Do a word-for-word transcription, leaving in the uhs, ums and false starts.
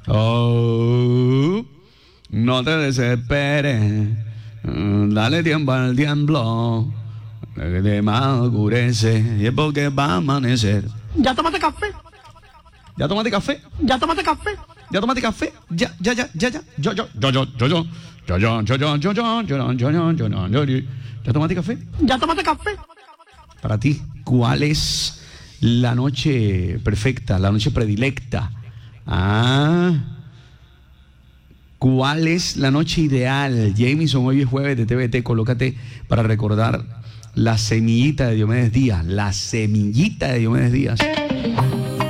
Oh, no te desesperes, dale tiempo al tiempo, que te oscurece y es porque va a amanecer. ¿Ya tomaste café? ¿Ya tomaste café? ¿Ya tomaste café? ¿Ya tomaste café? Ya, ya, ya, ya, ya, yo, yo, yo, yo, yo, yo, yo, yo, yo, yo, yo, yo, yo, yo, yo, yo, yo, yo. ¿Ya tomaste café? ¿Ya tomaste café? Para ti, ¿cuál es la noche perfecta, la noche predilecta? Ah, ¿cuál es la noche ideal? Jameson, hoy es jueves de T V T, colócate para recordar la semillita de Diomedes Díaz, la semillita de Diomedes Díaz.